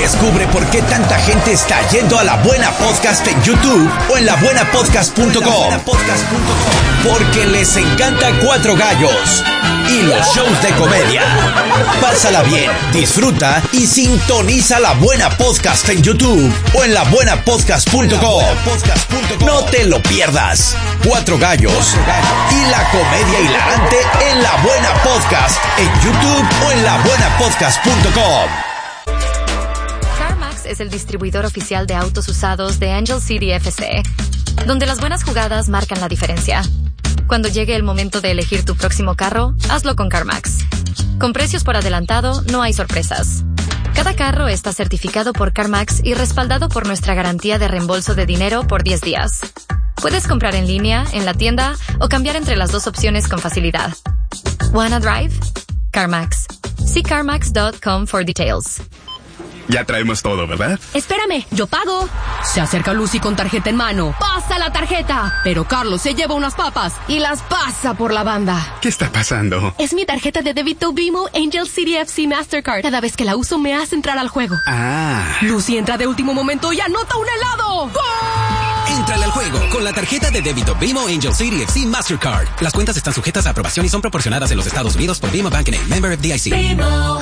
Descubre por qué tanta gente está yendo a La Buena Podcast en YouTube o en labuenapodcast.com. Porque les encanta Cuatro Gallos y los shows de comedia. Pásala bien, disfruta y sintoniza La Buena Podcast en YouTube o en labuenapodcast.com. No te lo pierdas. Cuatro Gallos y la comedia hilarante en La Buena Podcast en YouTube o en labuenapodcast.com. CarMax es el distribuidor oficial de autos usados de Angel City FC, donde las buenas jugadas marcan la diferencia. Cuando llegue el momento de elegir tu próximo carro, hazlo con CarMax. Con precios por adelantado, no hay sorpresas. Cada carro está certificado por CarMax y respaldado por nuestra garantía de reembolso de dinero por 10 días. Puedes comprar en línea, en la tienda o cambiar entre las dos opciones con facilidad. ¿Wanna drive? CarMax. See carmax.com for details. Ya traemos todo, ¿verdad? Espérame, yo pago. Se acerca Lucy con tarjeta en mano. ¡Pasa la tarjeta! Pero Carlos se lleva unas papas y las pasa por la banda. ¿Qué está pasando? Es mi tarjeta de débito Vimo Angel City FC Mastercard. Cada vez que la uso me hace entrar al juego. Ah. Lucy entra de último momento y anota un helado. ¡Gol! Entrale al juego con la tarjeta de débito Vimo Angel City FC Mastercard. Las cuentas están sujetas a aprobación y son proporcionadas en los Estados Unidos por Vimo Bank N.A., member FDIC. Vimo.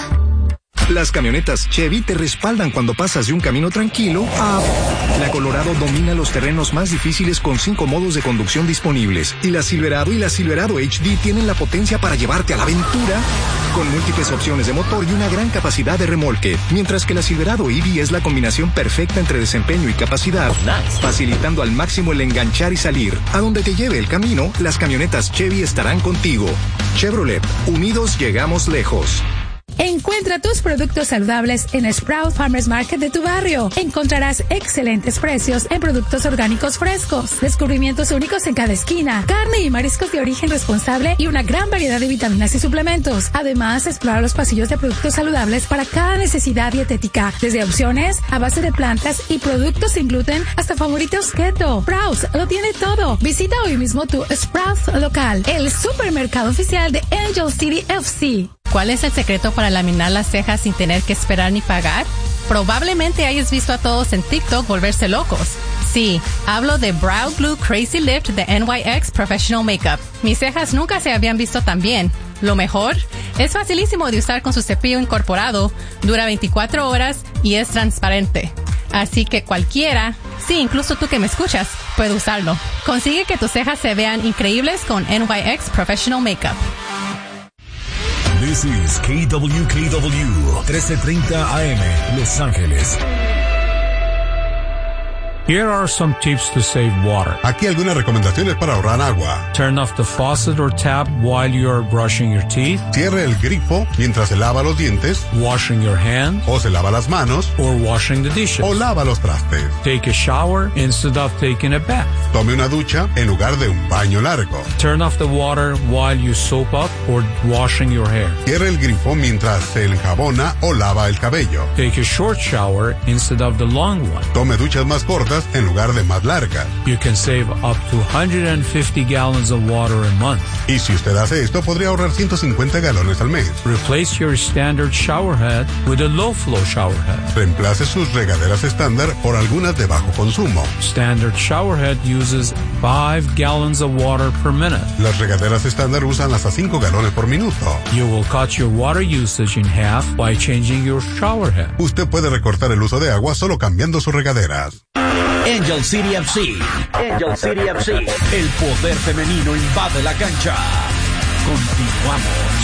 Las camionetas Chevy te respaldan cuando pasas de un camino tranquilo a... La Colorado domina los terrenos más difíciles con 5 modos de conducción disponibles. Y la Silverado HD tienen la potencia para llevarte a la aventura con múltiples opciones de motor y una gran capacidad de remolque. Mientras que la Silverado EV es la combinación perfecta entre desempeño y capacidad, facilitando al máximo el enganchar y salir. A donde te lleve el camino, las camionetas Chevy estarán contigo. Chevrolet, unidos llegamos lejos. Encuentra tus productos saludables en Sprout Farmers Market de tu barrio. Encontrarás excelentes precios en productos orgánicos frescos, descubrimientos únicos en cada esquina, carne y mariscos de origen responsable y una gran variedad de vitaminas y suplementos. Además, explora los pasillos de productos saludables para cada necesidad dietética, desde opciones a base de plantas y productos sin gluten hasta favoritos keto. Sprouts lo tiene todo. Visita hoy mismo tu Sprouts local, el supermercado oficial de Angel City FC. ¿Cuál es el secreto para laminar las cejas sin tener que esperar ni pagar? Probablemente hayas visto a todos en TikTok volverse locos. Sí, hablo de Brow Glue Crazy Lift de NYX Professional Makeup. Mis cejas nunca se habían visto tan bien. Lo mejor, es facilísimo de usar con su cepillo incorporado, dura 24 horas y es transparente. Así que cualquiera, sí, incluso tú que me escuchas, puede usarlo. Consigue que tus cejas se vean increíbles con NYX Professional Makeup. This is KWKW 1330 AM, Los Ángeles. Here are some tips to save water. Aquí algunas recomendaciones para ahorrar agua. Turn off the faucet or tap while you are brushing your teeth. Cierre el grifo mientras se lava los dientes. Washing your hands. O se lava las manos. Or washing the dishes. O lava los trastes. Take a shower instead of taking a bath. Tome una ducha en lugar de un baño largo. Turn off the water while you soap up or washing your hair. Cierre el grifo mientras se enjabona o lava el cabello. Take a short shower instead of the long one. Tome duchas más cortas en lugar de más largas. You can save up to 150 gallons of water a month. Y si usted hace esto, podría ahorrar 150 galones al mes. Replace your standard shower head with a low flow shower head. Reemplace sus regaderas estándar por algunas de bajo consumo. Standard shower head uses 5 gallons of water per minute. Las regaderas estándar usan hasta 5 galones por minuto. You will cut your water usage in half by changing your shower head. Usted puede recortar el uso de agua solo cambiando sus regaderas. Angel City FC. Angel City FC. El poder femenino invade la cancha. Continuamos.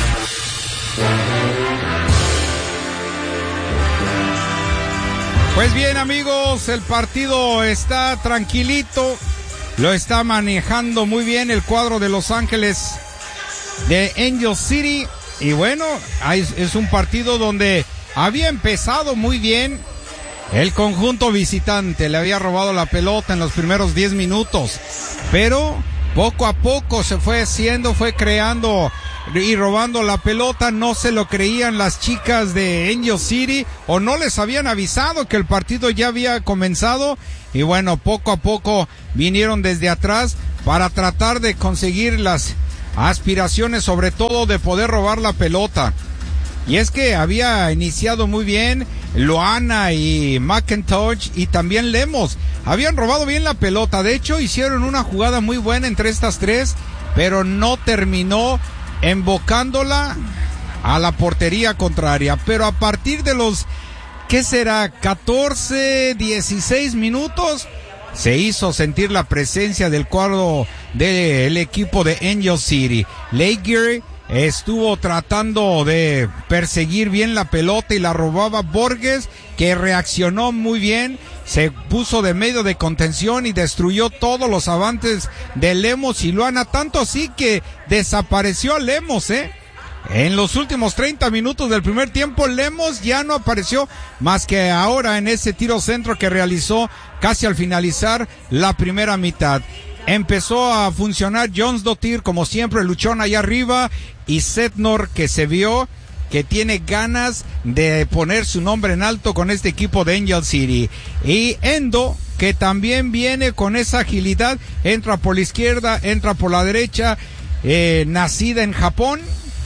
Pues bien, amigos, el partido está tranquilito. Lo está manejando muy bien el cuadro de Los Ángeles de Angel City. Y bueno, es un partido donde había empezado muy bien. El conjunto visitante le había robado la pelota en los primeros 10 minutos, pero poco a poco se fue haciendo, fue creando y robando la pelota. No se lo creían las chicas de Angel City o no les habían avisado que el partido ya había comenzado. Y bueno, poco a poco vinieron desde atrás para tratar de conseguir las aspiraciones, sobre todo de poder robar la pelota. Y es que había iniciado muy bien Loana y McIntosh y también Lemos. Habían robado bien la pelota. De hecho, hicieron una jugada muy buena entre estas tres, pero no terminó embocándola a la portería contraria. Pero a partir de los, ¿qué será? 14, 16 minutos, se hizo sentir la presencia del cuadro del equipo de Angel City. Laguerre estuvo tratando de perseguir bien la pelota y la robaba Borges, que reaccionó muy bien, se puso de medio de contención y destruyó todos los avances de Lemos y Loana, tanto así que desapareció Lemos, En los últimos 30 minutos del primer tiempo, Lemos ya no apareció más que ahora en ese tiro centro que realizó casi al finalizar la primera mitad. Empezó a funcionar Jones Dottir, como siempre, luchón allá arriba, y Setnor, que se vio que tiene ganas de poner su nombre en alto con este equipo de Angel City. Y Endo, que también viene con esa agilidad, entra por la izquierda, entra por la derecha, nacida en Japón,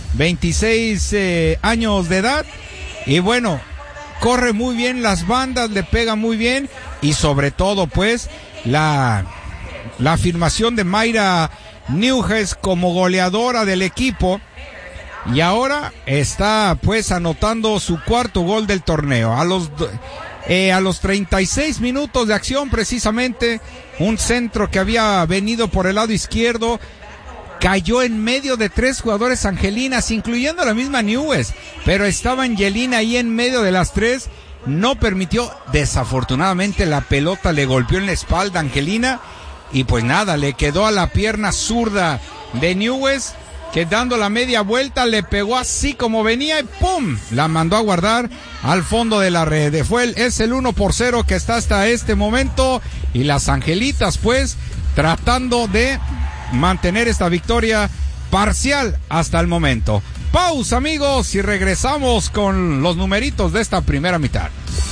26 años de edad, y bueno, corre muy bien las bandas, le pega muy bien, y sobre todo pues la afirmación de Mayra Newges como goleadora del equipo, y ahora está pues anotando su cuarto gol del torneo. A los 36 minutos de acción, precisamente, un centro que había venido por el lado izquierdo cayó en medio de tres jugadores angelinas, incluyendo la misma Newes, pero estaba Angelina ahí en medio de las tres, no permitió, desafortunadamente la pelota le golpeó en la espalda a Angelina, y pues nada, le quedó a la pierna zurda de Newes, que dando la media vuelta le pegó así como venía y ¡pum! La mandó a guardar al fondo de la red. Es el 1-0 que está hasta este momento, y las angelitas pues tratando de mantener esta victoria parcial hasta el momento. Pausa, amigos, y regresamos con los numeritos de esta primera mitad.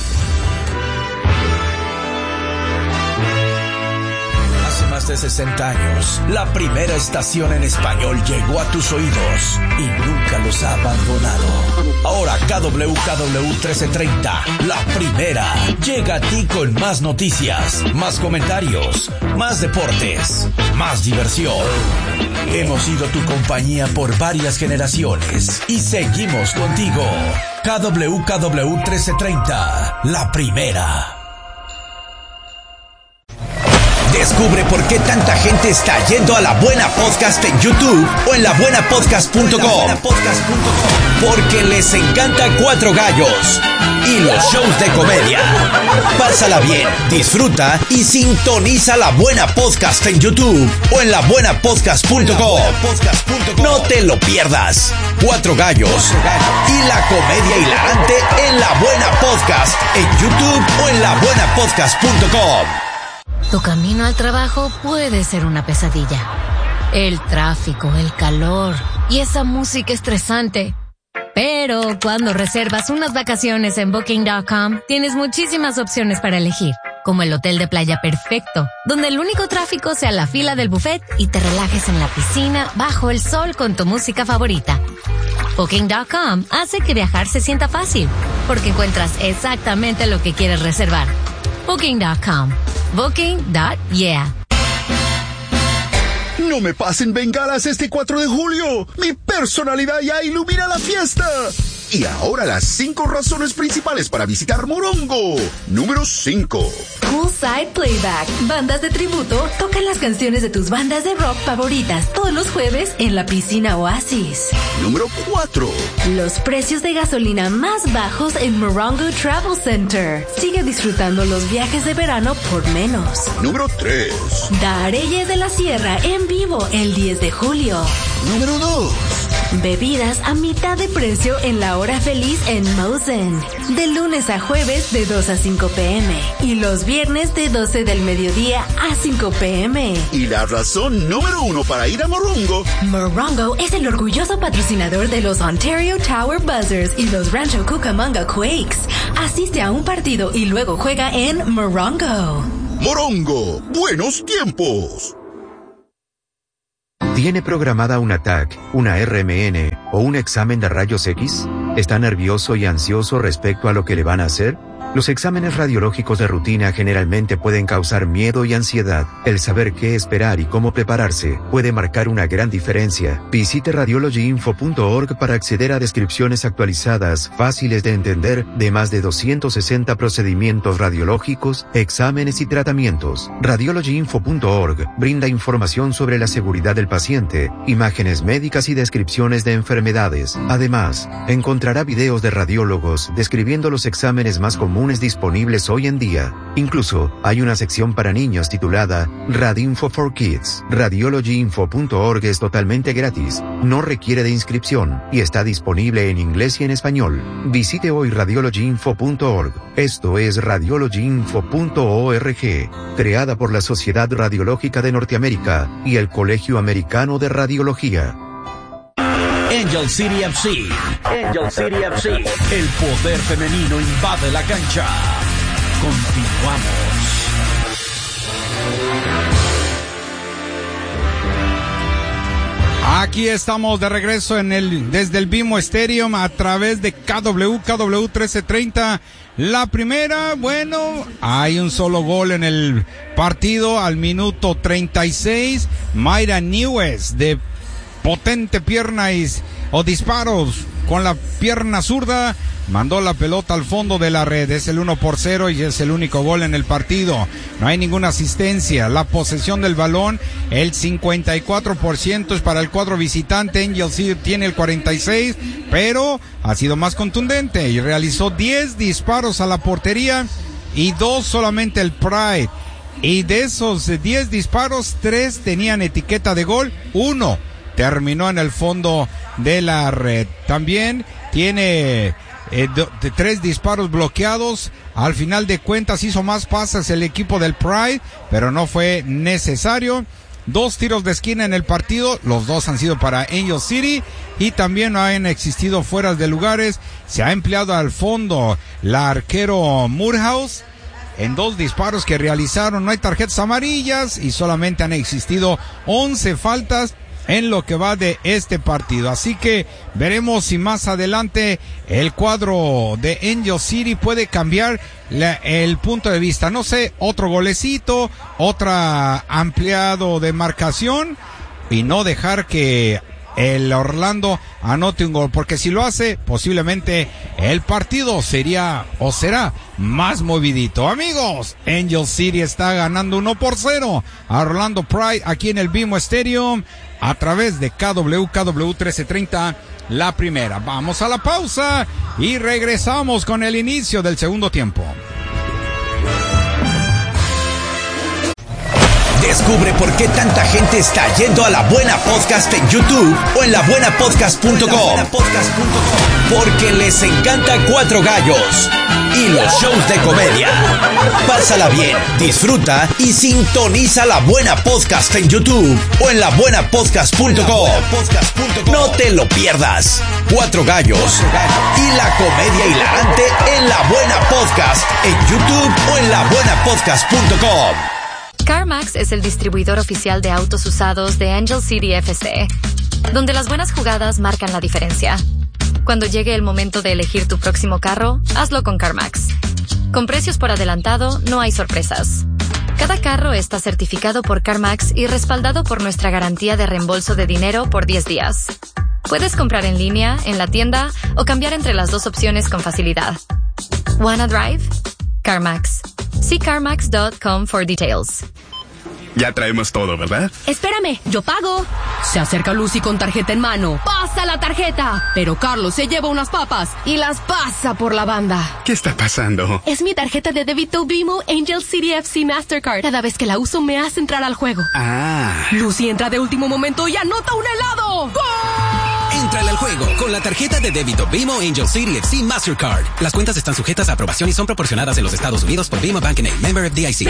De 60 años, la primera estación en español llegó a tus oídos y nunca los ha abandonado. Ahora KWKW 1330, la primera, llega a ti con más noticias, más comentarios, más deportes, más diversión. Hemos sido tu compañía por varias generaciones y seguimos contigo. KWKW 1330, la primera. Descubre por qué tanta gente está yendo a La Buena Podcast en YouTube o en labuenapodcast.com. Porque les encanta Cuatro Gallos y los shows de comedia. Pásala bien, disfruta y sintoniza La Buena Podcast en YouTube o en labuenapodcast.com. No te lo pierdas. Cuatro Gallos y la comedia hilarante en La Buena Podcast en YouTube o en labuenapodcast.com. Tu camino al trabajo puede ser una pesadilla. El tráfico, el calor y esa música estresante. Pero cuando reservas unas vacaciones en Booking.com, tienes muchísimas opciones para elegir, como el hotel de playa perfecto, donde el único tráfico sea la fila del buffet y te relajes en la piscina bajo el sol con tu música favorita. Booking.com hace que viajar se sienta fácil, porque encuentras exactamente lo que quieres reservar. Booking.com. Booking.yeah. No me pasen bengalas este 4 de julio. Mi personalidad ya ilumina la fiesta. Y ahora las 5 razones principales para visitar Morongo. Número 5. Poolside Playback. Bandas de tributo tocan las canciones de tus bandas de rock favoritas todos los jueves en la piscina Oasis. Número 4. Los precios de gasolina más bajos en Morongo Travel Center. Sigue disfrutando los viajes de verano por menos. Número 3. Dareyes de la Sierra en vivo el 10 de julio. Número 2. Bebidas a mitad de precio en la hora feliz en Mosen. De lunes a jueves de 2 a 5 p.m. Y los viernes de 12 del mediodía a 5 p.m. Y la razón número 1 para ir a Morongo. Morongo es el orgulloso patrocinador de los Ontario Tower Buzzers y los Rancho Cucamonga Quakes. Asiste a un partido y luego juega en Morongo. Morongo, buenos tiempos. ¿Tiene programada una TAC, una RMN o un examen de rayos X? ¿Está nervioso y ansioso respecto a lo que le van a hacer? Los exámenes radiológicos de rutina generalmente pueden causar miedo y ansiedad. El saber qué esperar y cómo prepararse puede marcar una gran diferencia. Visite radiologyinfo.org para acceder a descripciones actualizadas, fáciles de entender, de más de 260 procedimientos radiológicos, exámenes y tratamientos. Radiologyinfo.org brinda información sobre la seguridad del paciente, imágenes médicas y descripciones de enfermedades. Además, encontrará videos de radiólogos describiendo los exámenes más comunes disponibles hoy en día. Incluso, hay una sección para niños titulada Radinfo for Kids. Radiologyinfo.org es totalmente gratis, no requiere de inscripción y está disponible en inglés y en español. Visite hoy radiologyinfo.org. Esto es radiologyinfo.org, creada por la Sociedad Radiológica de Norteamérica y el Colegio Americano de Radiología. Angel City FC. Angel City FC. El poder femenino invade la cancha. Continuamos. Aquí estamos de regreso desde el BMO Stadium a través de KW 1330. La primera, bueno, hay un solo gol en el partido al minuto 36. Mayra Newes de potente pierna o disparos con la pierna zurda mandó la pelota al fondo de la red. Es el 1-0 y es el único gol en el partido. No hay ninguna asistencia. La posesión del balón, el 54% es para el cuadro visitante. Angel City tiene el 46%, pero ha sido más contundente y realizó 10 disparos a la portería y 2 solamente el Pride. Y de esos 10 disparos, 3 tenían etiqueta de gol, 1 terminó en el fondo de la red. También tiene 3 disparos bloqueados. Al final de cuentas hizo más pases el equipo del Pride, pero no fue necesario. 2 tiros de esquina en el partido, los 2 han sido para Angel City y también no han existido fueras de lugares. Se ha empleado al fondo la arquero Moorhouse en 2 disparos que realizaron. No hay tarjetas amarillas y solamente han existido 11 faltas en lo que va de este partido. Así que veremos si más adelante el cuadro de Angel City puede cambiar el punto de vista. No sé, otro golecito, otra ampliado de marcación y no dejar que el Orlando anote un gol, porque si lo hace, posiblemente el partido sería o será más movidito. Amigos, Angel City está ganando 1-0 a Orlando Pride aquí en el BMO Stadium a través de KW 1330, la primera. Vamos a la pausa y regresamos con el inicio del segundo tiempo. Descubre por qué tanta gente está yendo a La Buena Podcast en YouTube o en labuenapodcast.com. Porque les encanta Cuatro Gallos y los shows de comedia. Pásala bien, disfruta y sintoniza La Buena Podcast en YouTube o en labuenapodcast.com. No te lo pierdas. Cuatro Gallos y la comedia hilarante en La Buena Podcast en YouTube o en labuenapodcast.com. CarMax es el distribuidor oficial de autos usados de Angel City FC, donde las buenas jugadas marcan la diferencia. Cuando llegue el momento de elegir tu próximo carro, hazlo con CarMax. Con precios por adelantado, no hay sorpresas. Cada carro está certificado por CarMax y respaldado por nuestra garantía de reembolso de dinero por 10 días. Puedes comprar en línea, en la tienda o cambiar entre las 2 opciones con facilidad. ¿Wanna drive? CarMax. See CarMax.com for details. Ya traemos todo, ¿verdad? Espérame, yo pago. Se acerca Lucy con tarjeta en mano. ¡Pasa la tarjeta! Pero Carlos se lleva unas papas y las pasa por la banda. ¿Qué está pasando? Es mi tarjeta de débito BMO Angel City FC Mastercard. Cada vez que la uso me hace entrar al juego. Ah. Lucy entra de último momento y anota un helado. ¡Gol! Entrale al juego con la tarjeta de débito BMO Angel City FC Mastercard. Las cuentas están sujetas a aprobación y son proporcionadas en los Estados Unidos por BMO Bank N.A., member FDIC.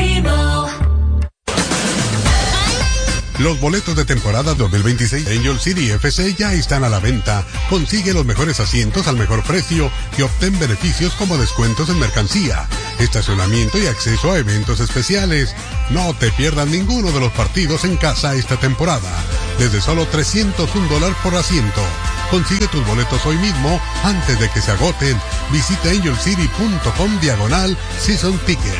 Los boletos de temporada 2026 Angel City FC ya están a la venta. Consigue los mejores asientos al mejor precio y obtén beneficios como descuentos en mercancía, estacionamiento y acceso a eventos especiales. No te pierdas ninguno de los partidos en casa esta temporada, desde solo $301 por asiento. Consigue tus boletos hoy mismo antes de que se agoten. Visita angelcity.com/season tickets.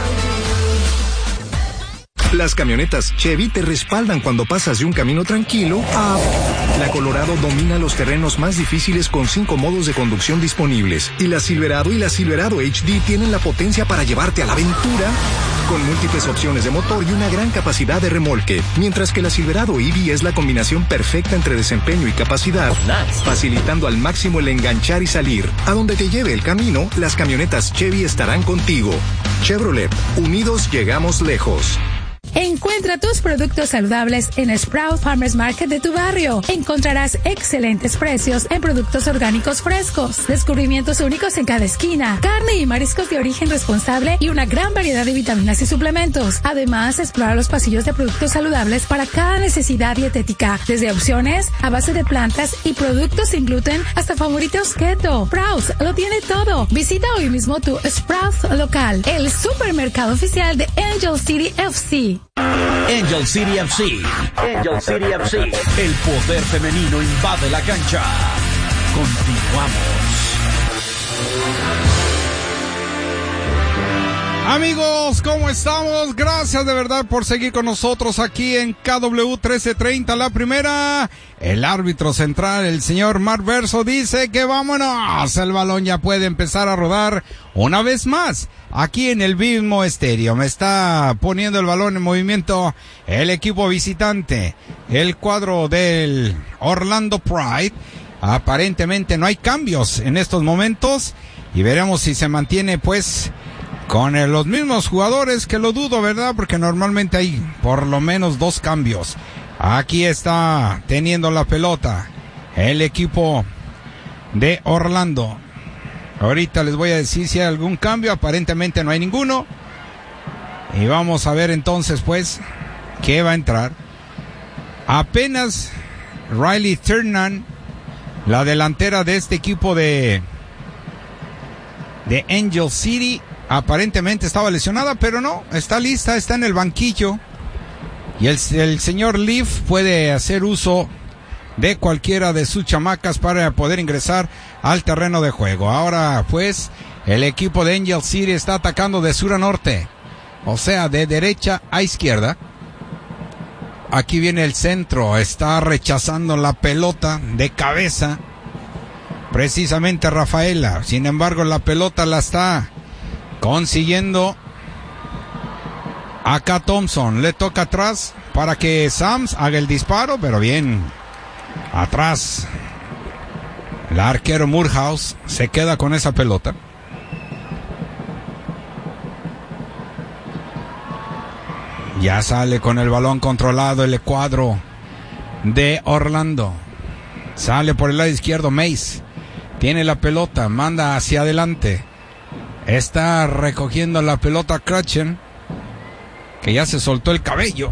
Las camionetas Chevy te respaldan cuando pasas de un camino tranquilo a... La Colorado domina los terrenos más difíciles con 5 modos de conducción disponibles. Y la Silverado HD tienen la potencia para llevarte a la aventura con múltiples opciones de motor y una gran capacidad de remolque. Mientras que la Silverado EV es la combinación perfecta entre desempeño y capacidad, facilitando al máximo el enganchar y salir. A donde te lleve el camino, las camionetas Chevy estarán contigo. Chevrolet, unidos llegamos lejos. Encuentra tus productos saludables en Sprout Farmers Market de tu barrio. Encontrarás excelentes precios en productos orgánicos frescos, descubrimientos únicos en cada esquina, carne y mariscos de origen responsable y una gran variedad de vitaminas y suplementos. Además, explora los pasillos de productos saludables para cada necesidad dietética, desde opciones a base de plantas y productos sin gluten hasta favoritos keto. Sprouts lo tiene todo. Visita hoy mismo tu Sprouts local, el supermercado oficial de Angel City FC. Angel City FC. Angel City FC. El poder femenino invade la cancha. Continuamos. Amigos, ¿cómo estamos? Gracias de verdad por seguir con nosotros aquí en KW 1330, la primera. El árbitro central, el señor Mark Verso, dice que vámonos. El balón ya puede empezar a rodar una vez más aquí en el mismo estadio. Me está poniendo el balón en movimiento el equipo visitante. El cuadro del Orlando Pride. Aparentemente no hay cambios en estos momentos y veremos si se mantiene pues con los mismos jugadores, que lo dudo, ¿verdad? Porque normalmente hay por lo menos 2 cambios. Aquí está teniendo la pelota el equipo de Orlando. Ahorita les voy a decir si hay algún cambio. Aparentemente no hay ninguno. Y vamos a ver entonces pues qué va a entrar. Apenas Riley Turnan, la delantera de este equipo de Angel City, aparentemente estaba lesionada, pero no, está lista, está en el banquillo. Y el señor Leaf puede hacer uso de cualquiera de sus chamacas para poder ingresar al terreno de juego. Ahora pues el equipo de Angel City está atacando de sur a norte, o sea, de derecha a izquierda. Aquí viene el centro, está rechazando la pelota de cabeza precisamente Rafaela. Sin embargo, la pelota la está consiguiendo acá Thompson. Le toca atrás para que Sams haga el disparo, pero bien atrás. El arquero Morehouse se queda con esa pelota. Ya sale con el balón controlado el cuadro de Orlando. Sale por el lado izquierdo Mace. Tiene la pelota, manda hacia adelante. Está recogiendo la pelota Crutchen, que ya se soltó el cabello.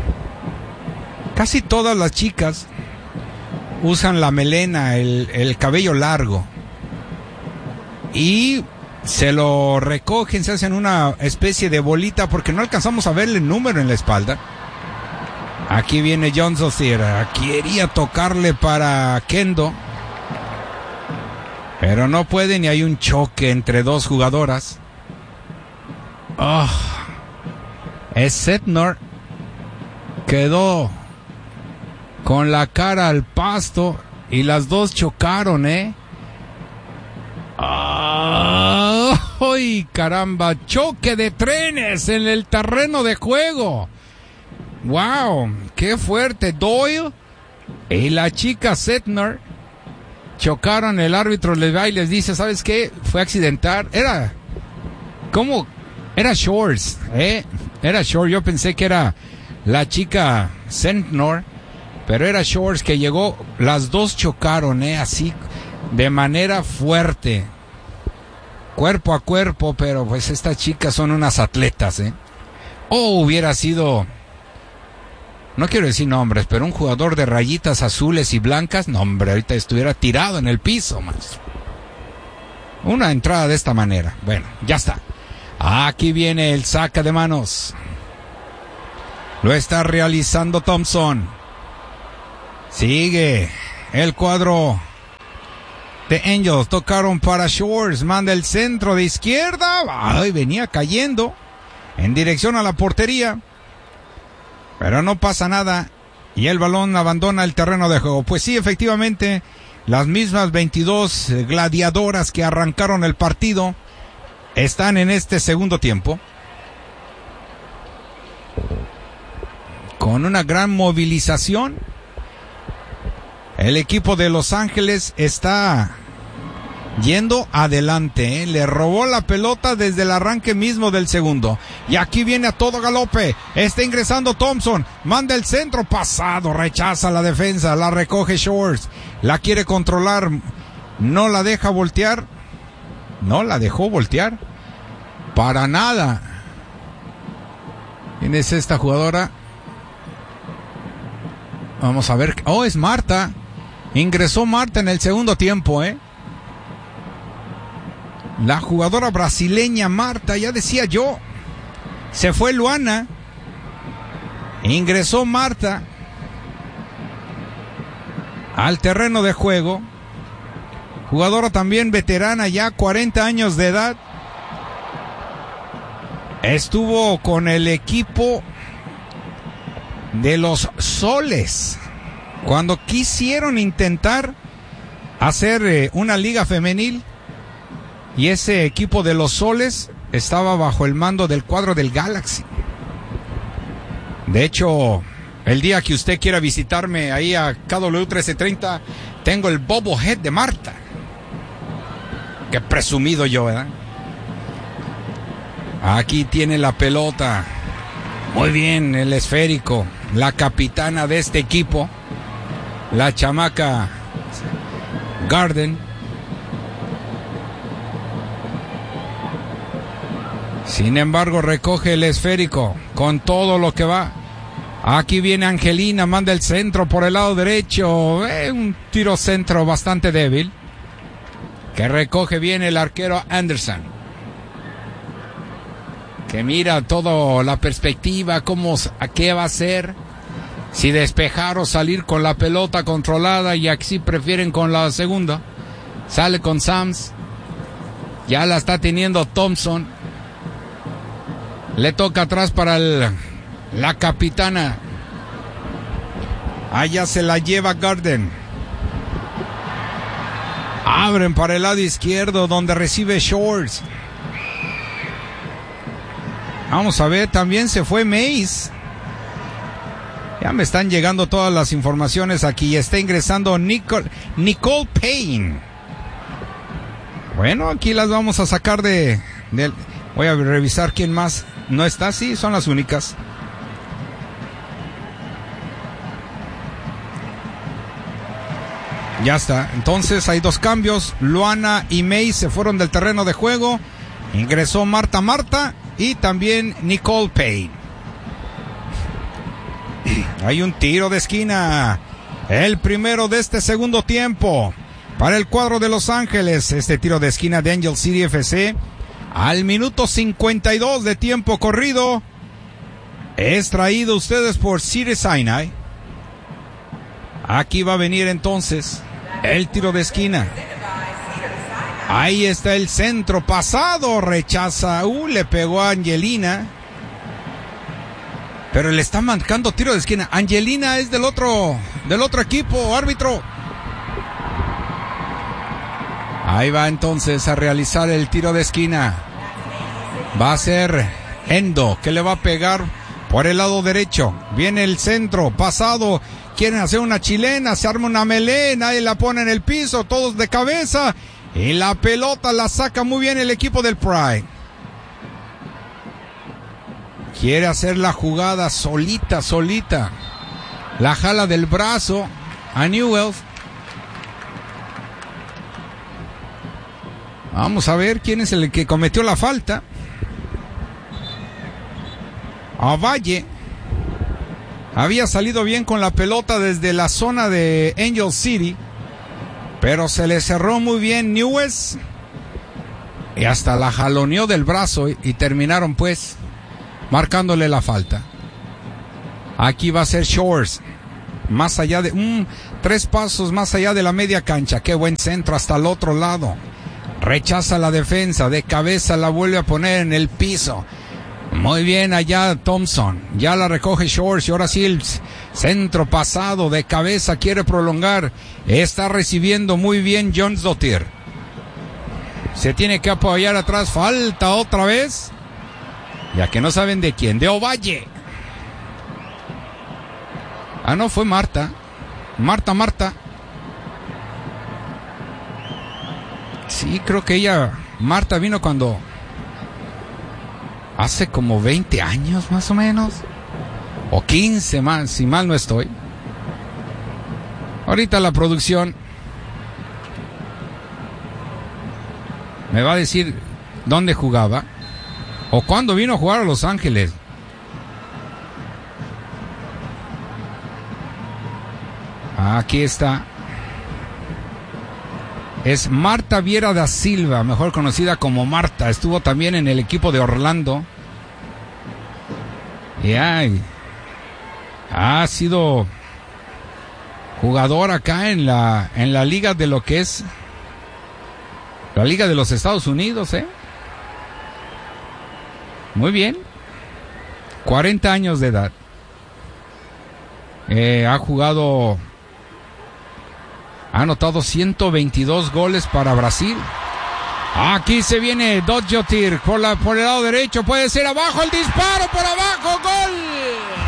Casi todas las chicas usan la melena, el cabello largo. Y se lo recogen, se hacen una especie de bolita porque no alcanzamos a verle el número en la espalda. Aquí viene Johnson Sierra. Quería tocarle para Kendo, pero no puede, ni hay un choque entre 2 jugadoras. Setnor quedó con la cara al pasto y las 2 chocaron, ¡ay, caramba! Choque de trenes en el terreno de juego. ¡Wow! ¡Qué fuerte! Doyle y la chica Setnor chocaron. El árbitro les va y les dice, ¿sabes qué? Fue accidental. Era Shores, Era Shores. Yo pensé que era la chica Setnor, pero era Shores que llegó. Las 2 chocaron, así de manera fuerte, cuerpo a cuerpo, pero pues estas chicas son unas atletas, hubiera sido, no quiero decir nombres, pero un jugador de rayitas azules y blancas, no hombre, ahorita estuviera tirado en el piso, más. Una entrada de esta manera. Bueno, ya está. Aquí viene el saque de manos. Lo está realizando Thompson. Sigue el cuadro de Angels. Tocaron para Shores. Manda el centro de izquierda. Ay, venía cayendo en dirección a la portería. Pero no pasa nada. Y el balón abandona el terreno de juego. Pues sí, efectivamente, las mismas 22 gladiadoras que arrancaron el partido están en este segundo tiempo. Con una gran movilización. El equipo de Los Ángeles está yendo adelante, ¿eh? Le robó la pelota desde el arranque mismo del segundo. Y aquí viene a todo galope. Está ingresando Thompson. Manda el centro pasado. Rechaza la defensa. La recoge Shores. La quiere controlar. No la deja voltear. No la dejó voltear. Para nada. ¿Quién es esta jugadora? Vamos a ver. Oh, es Marta. Ingresó Marta en el segundo tiempo, ¿eh? La jugadora brasileña Marta, ya decía yo. Se fue Luana. Ingresó Marta al terreno de juego. Jugadora también veterana, ya 40 años de edad. Estuvo con el equipo de los Soles cuando quisieron intentar hacer una liga femenil, y ese equipo de los Soles estaba bajo el mando del cuadro del Galaxy. De hecho, el día que usted quiera visitarme ahí a KW 1330, tengo el bobblehead de Marta. Qué presumido yo, ¿verdad? Aquí tiene la pelota. Muy bien, el esférico. La capitana de este equipo, la chamaca Garden. Sin embargo, recoge el esférico con todo lo que va. Aquí viene Angelina, manda el centro por el lado derecho. Un tiro centro bastante débil, que recoge bien el arquero Anderson, que mira toda la perspectiva, a qué va a hacer, si despejar o salir con la pelota controlada, y aquí prefieren con la segunda. Sale con Sams, ya la está teniendo Thompson, le toca atrás para la capitana. Allá se la lleva Garden. Abren para el lado izquierdo, donde recibe Shores. Vamos a ver, también se fue Mace. Ya me están llegando todas las informaciones aquí. Está ingresando Nicole Payne. Bueno, aquí las vamos a sacar de... Voy a revisar quién más no está. Sí, son las únicas. Ya está. Entonces hay dos cambios. Luana y May se fueron del terreno de juego. Ingresó Marta y también Nicole Payne. Hay un tiro de esquina. El primero de este segundo tiempo para el cuadro de Los Ángeles. Este tiro de esquina de Angel City FC al minuto 52 de tiempo corrido es traído a ustedes por City Sinai. Aquí va a venir entonces el tiro de esquina. Ahí está el centro pasado, rechaza, le pegó a Angelina, pero le está marcando tiro de esquina. Angelina es del otro equipo, árbitro. Ahí va entonces a realizar el tiro de esquina. Va a ser Endo, que le va a pegar por el lado derecho. Viene el centro pasado. Quieren hacer una chilena, se arma una melee, nadie la pone en el piso, todos de cabeza. Y la pelota la saca muy bien el equipo del Pride. Quiere hacer la jugada solita. La jala del brazo a Newell. Vamos a ver quién es el que cometió la falta. A Valle. Había salido bien con la pelota desde la zona de Angel City, pero se le cerró muy bien Newell y hasta la jaloneó del brazo y terminaron pues marcándole la falta. Aquí va a ser Shores. más allá de 3 pasos más allá de la media cancha. Qué buen centro hasta el otro lado. Rechaza la defensa, de cabeza la vuelve a poner en el piso. Muy bien allá Thompson, ya la recoge Shores y ahora sí el centro pasado de cabeza, quiere prolongar. Está recibiendo muy bien Jonsdottir. Se tiene que apoyar atrás, falta otra vez. Ya que no saben de quién, de Ovalle. Ah, no, fue Marta. Marta. Sí, creo que Marta vino cuando... hace como 20 años más o menos. O 15 más, si mal no estoy. Ahorita la producción me va a decir dónde jugaba. O cuándo vino a jugar a Los Ángeles. Aquí está. Es Marta Vieira da Silva, mejor conocida como Marta. Estuvo también en el equipo de Orlando. Y ha sido jugador acá en la liga de lo que es la Liga de los Estados Unidos, Muy bien. 40 años de edad. Ha anotado 122 goles para Brasil. Aquí se viene Jonsdottir por el lado derecho. Puede ser abajo el disparo por abajo. ¡Gol!